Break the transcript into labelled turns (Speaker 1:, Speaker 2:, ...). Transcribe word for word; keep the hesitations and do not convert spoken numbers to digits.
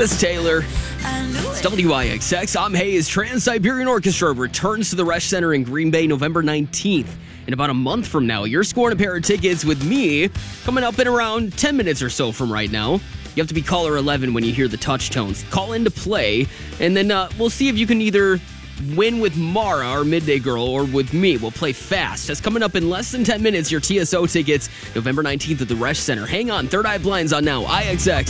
Speaker 1: This is Taylor. It's W I X X. I'm Hayes. Trans-Siberian Orchestra returns to the Resch Center in Green Bay November nineteenth. In about a month from now, you're scoring a pair of tickets with me coming up in around ten minutes or so from right now. You have to be caller eleven when you hear the touch tones. Call in to play, and then uh, we'll see if you can either win with Mara, our midday girl, or with me. We'll play fast. That's coming up in less than ten minutes. Your T S O tickets, November nineteenth at the Resch Center. Hang on. Third Eye Blind's on now. I X X.